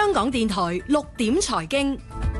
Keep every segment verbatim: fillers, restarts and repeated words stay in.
香港電台六點財經，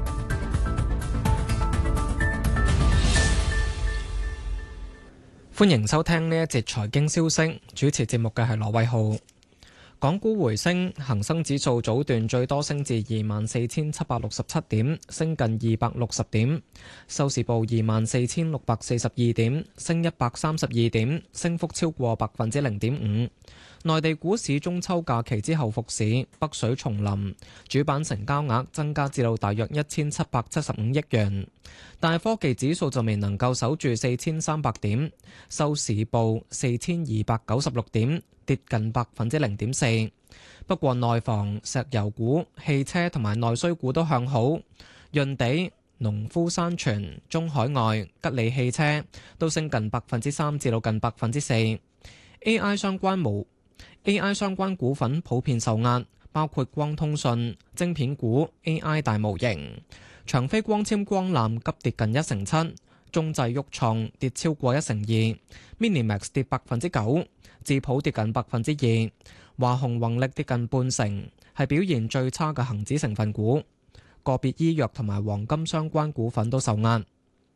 歡迎收聽呢一節財經消息。主持節目嘅係羅偉浩。港股回升，恒生指數早段最多升至二萬四千七百六十七點，升近二百六十點，收市報二萬四千六百四十二點，升一百三十二點，升幅超過百分之零點五。內地股市中秋假期之後復市，北水重臨，主板成交額增加至到大約一千七百七十五億元，但係科技指數就未能夠守住四千三百點，收市報四千二百九十六點，跌近百分之零點四。不過內房、石油股、汽車同埋內需股都向好，潤地、農夫山泉、中海外、吉利汽車都升近百分之三至到近百分之四。A I 相關無 A I 相關股份普遍受壓，包括光通訊、晶片股、A I 大模型、長飛光纖光纜急跌近一成七，中製鬱創跌超過一成二 ，Minimax 跌百分之九，智普跌近百分之二，華虹宏力跌近半成，係表現最差嘅恒指成分股。個別醫藥同埋黃金相關股份都受壓。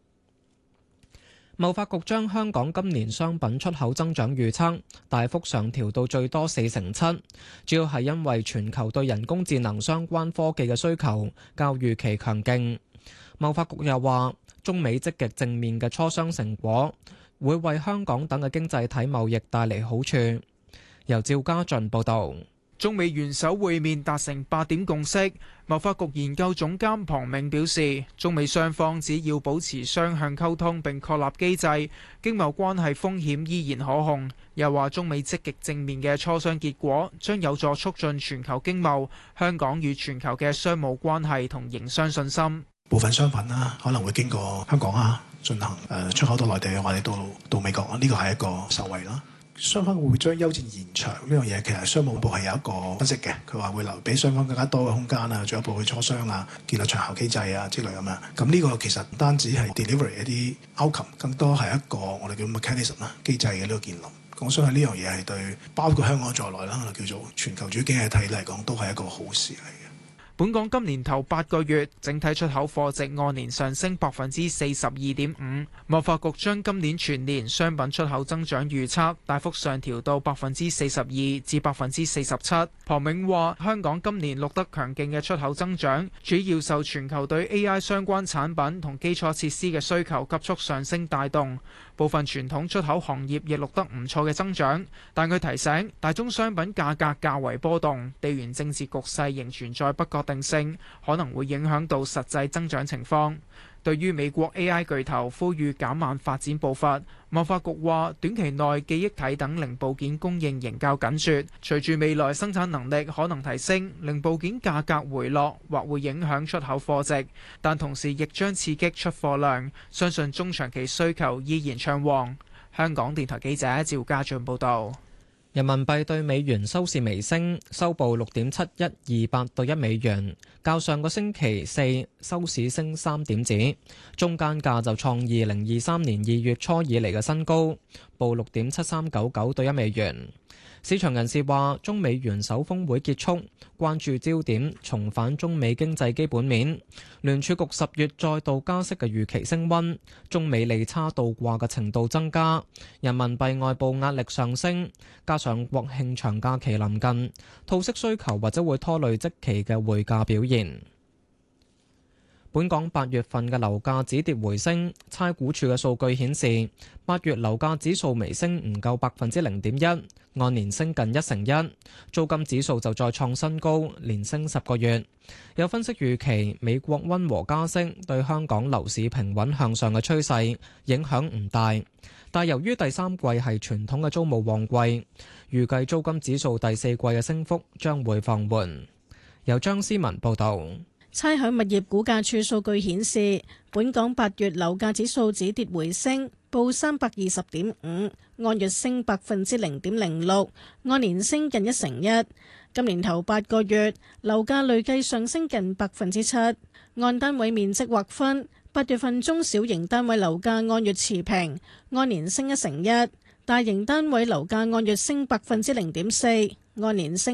貿發局將香港今年商品出口增長預測大幅上調到最多四成七，主要係因為全球對人工智能相關科技嘅需求較預期強勁。貿發局又話，中美積極正面嘅磋商成果會為香港等嘅經濟體貿易帶嚟好處。由趙家俊報導。 中美元首會面達成八點共識。貿發局研究總監龐銘表示，中美雙方只要保持雙向溝通並確立機制，經貿關係風險依然可控。又話中美積極正面嘅磋商結果將有助促進全球經貿、香港與全球嘅商務關係同營商信心。 部分商品啦，可能會經過香港啊進行誒出口到內地或者到到美國啊，呢個係一個受惠啦。雙方會將休戰延長呢樣嘢，其實商務部係有一個分析嘅，佢話會留俾雙方更加多嘅空間啊，進一步去磋商啊，建立長效機制啊之類咁樣。咁呢個其實唔單止係 delivery 一啲 outcome，更多係一個我哋叫 mechanism 啦，機制嘅呢個建立。我相信呢樣嘢係對包括香港在內啦，我哋叫做全球主經濟體嚟講，都係一個好事嚟嘅。 本港今年頭八個月整體出口貨值按年上升百分之四十二點五，貿發局將今年全年商品出口增長預測大幅上調到百分之四十二至百分之四十七。龐銘話：香港今年錄得強勁嘅出口增長，主要受全球對 A I 相關產品同基礎設施嘅需求急速上升帶動，部分傳統出口行業亦錄得唔錯嘅增長。但佢提醒，大宗商品價格較為波動，地緣政治局勢仍存在不確定性，可能會影響到實際增長情況。對於美國 A I 巨頭呼籲減慢發展步伐，貿發局話短期內記憶體等零部件供應仍較緊絀，隨住未來生產能力可能提升，零部件價格回落或會影響出口貨值，但同時亦將刺激出貨量，相信中長期需求依然暢旺。香港電台記者趙家俊報導。 人民幣對美元收市微升，收報六點七一二八對一美元，較上個星期四收市升三點子，中間價就創二零二三年二月初以嚟嘅新高，報六點七三九九對一美元。市場人士話，中美元首峰會結束，關注焦點重返中美經濟基本面。聯儲局十月再度加息嘅預期升溫，中美利差倒掛嘅程度增加，人民幣外部壓力上升，加上國慶長假期臨近，套息需求或者會拖累即期嘅匯價表現。本港八月份嘅樓價止跌回升，差估署嘅數據顯示，八月樓價指數微升唔夠百分之零點一，按年升近一成一。租金指數就再創新高，連升十個月。有分析預期，美國溫和加息對香港樓市平穩向上嘅趨勢影響唔大，但由於第三季係傳統嘅租務旺季，預計租金指數第四季嘅升幅將會放緩。由張思文報導。 差餉物業估價署數據顯示，本港八月樓價指數止跌回升，報三百二十點五，按月升百分之零點零六，按年升近一成一。今年頭八個月樓價累計上升近百分之七。按單位面積劃分，八月份中小型單位樓價按月持平，按年升一成一；大型單位樓價按月升百分之零點四，按年升